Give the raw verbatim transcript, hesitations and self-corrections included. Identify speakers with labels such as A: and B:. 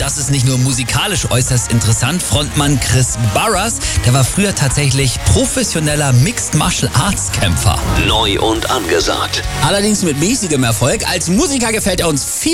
A: das ist nicht nur musikalisch äußerst interessant. Frontmann Chris Barras, der war früher tatsächlich professioneller Mixed Martial Arts Kämpfer.
B: Neu und angesagt.
C: Allerdings mit mäßigem Erfolg. Als Musiker gefällt er uns viel